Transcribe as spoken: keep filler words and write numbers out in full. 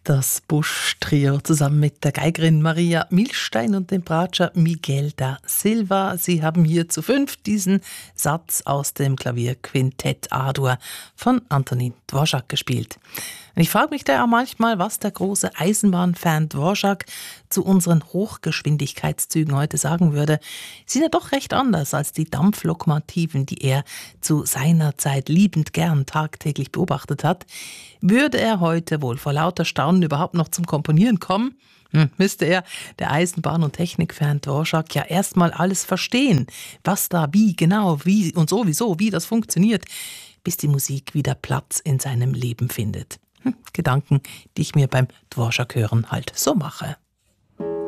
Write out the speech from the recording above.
Das Busch-Trio zusammen mit der Geigerin Maria Milstein und dem Bratscher Miguel da Silva. Sie haben hier zu fünf diesen Satz aus dem Klavierquintett A-Dur von Antonín Dvořák gespielt. Und ich frage mich da auch manchmal, was der große Eisenbahnfan Dvořák zu unseren Hochgeschwindigkeitszügen heute sagen würde. Sie sind ja doch recht anders als die Dampflokomotiven, die er zu seiner Zeit liebend gern tagtäglich beobachtet hat. Würde er heute wohl vor lauter Staunen überhaupt noch zum Komponieren kommen? Hm, müsste er, der Eisenbahn- und Technikfan Dvořák, ja erstmal alles verstehen, was da wie genau, wie und sowieso, wie das funktioniert, bis die Musik wieder Platz in seinem Leben findet. Hm, Gedanken, die ich mir beim Dvořák hören halt so mache.